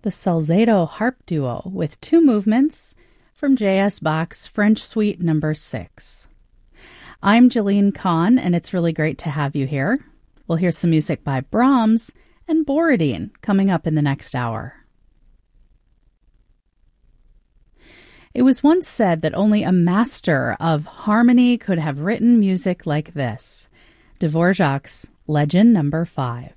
the Salzedo Harp Duo with 2 movements from J.S. Bach's French Suite No. 6. I'm Jalene Kahn, and it's really great to have you here. We'll hear some music by Brahms and Borodin coming up in the next hour. It was once said that only a master of harmony could have written music like this. Dvorak's Legend No. 5.